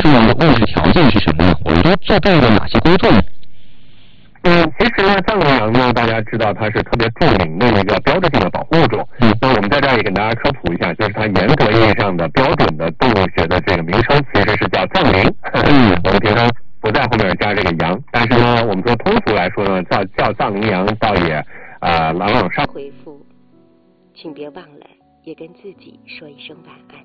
重要的物质条件是什么呢？我们都做对了哪些工作呢？ 其实呢，藏羚羊呢，大家知道它是特别著名的一个标志性的保护物种。那我们在这儿也给大家科普一下，就是它严格意义上的标准的动物学的这个名称其实是叫藏羚。我们平常不在后面加这个羊，但是呢，我们说通俗来说呢，叫藏羚羊，倒也朗朗上。 回复，请别忘了也跟自己说一声晚安。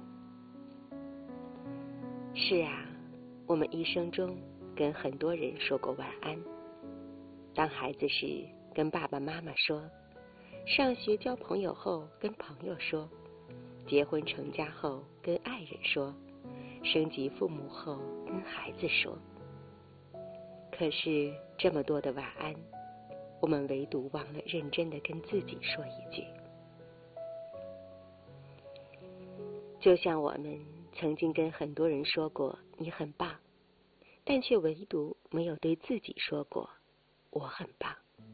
是啊，我们一生中跟很多人说过晚安。当孩子时跟爸爸妈妈说，上学交朋友后跟朋友说，结婚成家后跟爱人说，升级父母后跟孩子说。可是这么多的晚安，我们唯独忘了认真的跟自己说一句。就像我们曾经跟很多人说过你很棒，但却唯独没有对自己说过我很棒。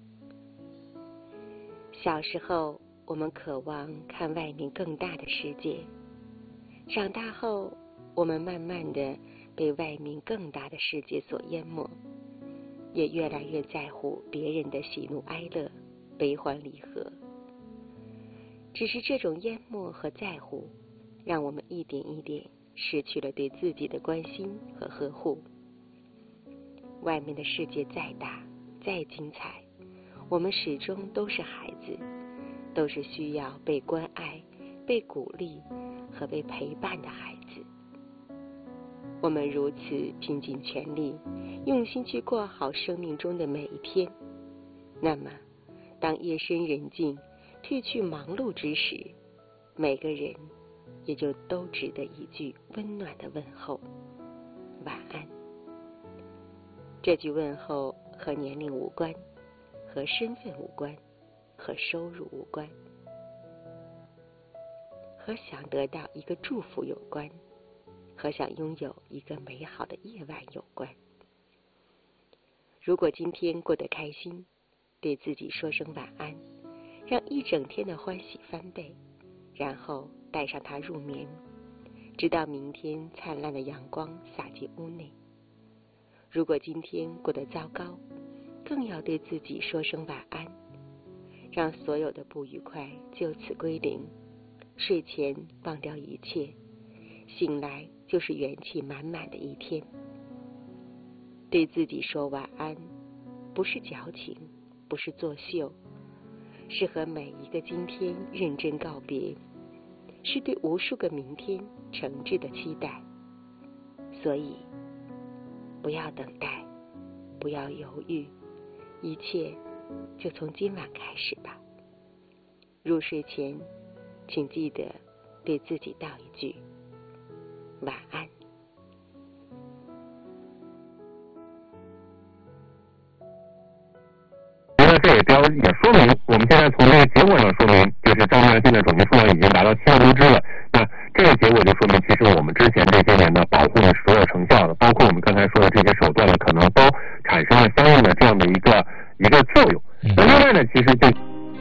小时候我们渴望看外面更大的世界，长大后我们慢慢的被外面更大的世界所淹没，也越来越在乎别人的喜怒哀乐、悲欢离合。只是这种淹没和在乎，让我们一点一点失去了对自己的关心和呵护。外面的世界再大再精彩，我们始终都是孩子，都是需要被关爱、被鼓励和被陪伴的孩子。我们如此拼尽全力，用心去过好生命中的每一天，那么当夜深人静、褪去忙碌之时，每个人也就都值得一句温暖的问候：晚安。这句问候和年龄无关，和身份无关，和收入无关，和想得到一个祝福有关，和想拥有一个美好的夜晚有关。如果今天过得开心，对自己说声晚安，让一整天的欢喜翻倍，然后带上它入眠，直到明天灿烂的阳光洒进屋内。如果今天过得糟糕，更要对自己说声晚安，让所有的不愉快就此归零，睡前忘掉一切，醒来就是元气满满的一天。对自己说晚安，不是矫情，不是作秀，是和每一个今天认真告别，是对无数个明天诚挚的期待。所以不要等待，不要犹豫，一切就从今晚开始吧。入睡前请记得对自己道一句晚安。 这也说明我们现在从这个结果上说明，就是藏羚羊现在种群数量已经达到7万多只了。那这个结果就说明，其实我们之前这些年的保护呢是所有成效的，包括我们刚才说的这些手段呢，可能都产生了相应的这样的一个作用。那另外呢，其实就